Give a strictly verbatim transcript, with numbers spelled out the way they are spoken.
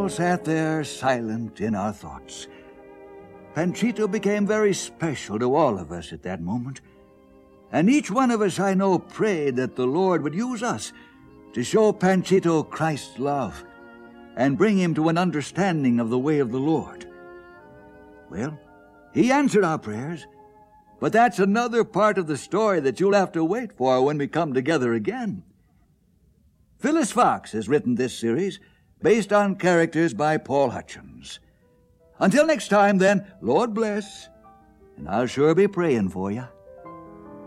all sat there silent in our thoughts. Panchito became very special to all of us at that moment. And each one of us, I know, prayed that the Lord would use us to show Panchito Christ's love and bring him to an understanding of the way of the Lord. Well, he answered our prayers, but that's another part of the story that you'll have to wait for when we come together again. Phyllis Fox has written this series based on characters by Paul Hutchins. Until next time, then, Lord bless, and I'll sure be praying for you.